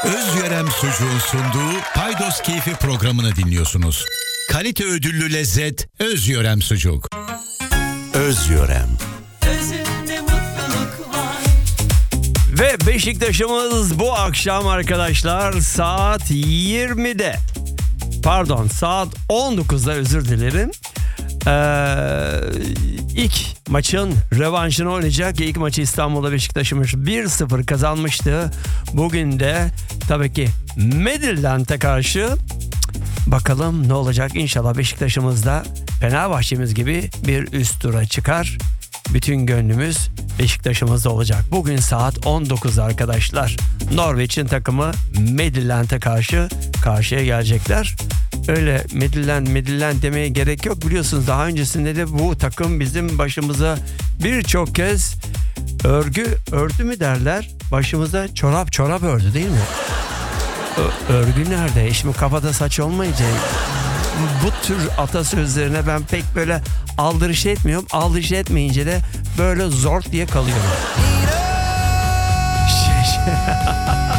Özgürem Sucuğun sunduğu Paydos Keyfi programını dinliyorsunuz. Kalite ödüllü lezzet Özgürem Sucuk. Özgürem. Özünde mutluluk var. Ve Beşiktaş'ımız bu akşam arkadaşlar saat 20'de. Pardon, saat 19'da, özür dilerim. İlk maçın rövanşını oynayacak. İlk maçı İstanbul'da Beşiktaş'ımız 1-0 kazanmıştı. Bugün de tabii ki Midtjylland'e karşı bakalım ne olacak. İnşallah Beşiktaş'ımız da Fenerbahçe'miz gibi bir üst tura çıkar. Bütün gönlümüz Beşiktaş'ımızda olacak. Bugün saat 19 arkadaşlar. Norveç'in takımı Midtjylland'e karşıya gelecekler. Öyle Midtjylland demeye gerek yok. Biliyorsunuz daha öncesinde de bu takım bizim başımıza birçok kez ördü mü derler? Başımıza çorap ördü değil mi? Örgü nerede? Şimdi kafada saç olmayınca bu tür atasözlerine ben pek böyle aldırış etmiyorum. Aldırış etmeyince de böyle zor diye kalıyorum.